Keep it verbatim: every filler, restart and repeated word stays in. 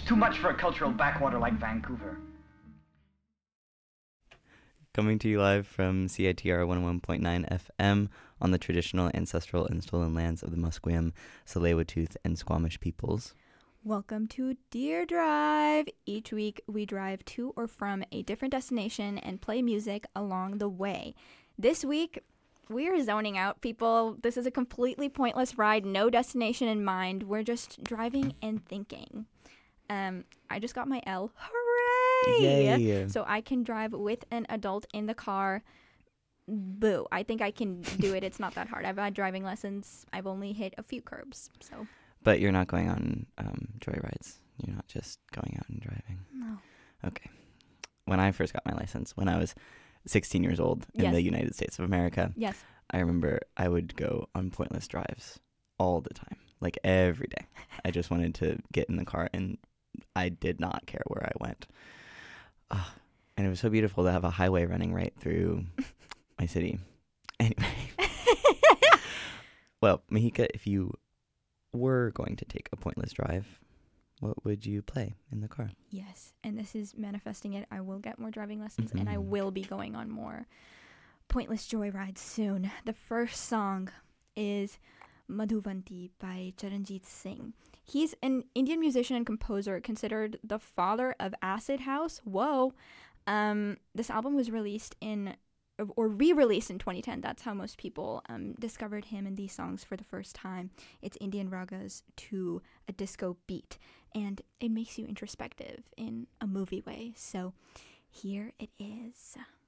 too much for a cultural backwater like Vancouver. Coming to you live from C I T R one oh one point nine F M on the traditional, ancestral, and stolen lands of the Musqueam, Tsleil-Waututh, and Squamish peoples. Welcome to Deer Drive. Each week we drive to or from a different destination and play music along the way. This week we are zoning out, people. This is a completely pointless ride, no destination in mind. We're just driving and thinking. Um, I just got my L. Hooray! Yay! So I can drive with an adult in the car. Boo. I think I can do it. It's not that hard. I've had driving lessons. I've only hit a few curbs, so... But you're not going on um, joyrides. You're not just going out and driving. No. Okay. When I first got my license, when I was sixteen years old in Yes. the United States of America, Yes. I remember I would go on pointless drives all the time, like every day. I just wanted to get in the car, and I did not care where I went. Uh, and it was so beautiful to have a highway running right through my city. Anyway. Well, Mahika, if you were going to take a pointless drive, what would you play in the car? Yes, and this is manifesting it. I will get more driving lessons, and I Mhm. will be going on more pointless joyrides soon. The first song is Madhuvanti by Charanjit Singh. He's an Indian musician and composer, considered the father of acid house. Whoa. Um, this album was released in, or re-released in twenty ten. That's how most people um, discovered him and these songs for the first time. It's Indian ragas to a disco beat, and it makes you introspective in a movie way. So here it is.